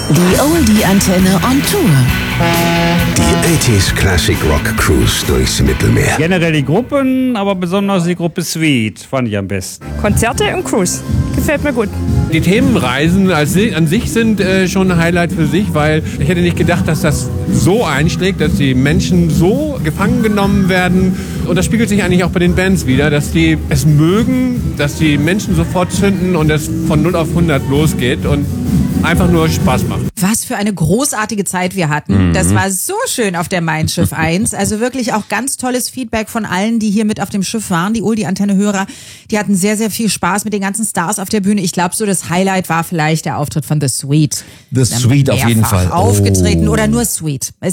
Die Oldie-Antenne on Tour. Die 80s Classic Rock Cruise durchs Mittelmeer. Generell die Gruppen, aber besonders die Gruppe Sweet fand ich am besten. Konzerte im Cruise. Gefällt mir gut. Die Themenreisen an sich sind schon ein Highlight für sich, weil ich hätte nicht gedacht, dass das so einschlägt, dass die Menschen so gefangen genommen werden. Und das spiegelt sich eigentlich auch bei den Bands wieder, dass die es mögen, dass die Menschen sofort zünden und es von 0 auf 100 losgeht und einfach nur Spaß macht. Was für eine großartige Zeit wir hatten. Das war so schön auf der Mein Schiff 1. Also wirklich auch ganz tolles Feedback von allen, die hier mit auf dem Schiff waren. Die Oldie-Antenne-Hörer, die hatten sehr, sehr viel Spaß mit den ganzen Stars auf der Bühne. Ich glaube, so das Highlight war vielleicht der Auftritt von The Sweet. The Sweet auf jeden Fall. Aufgetreten oder nur Sweet.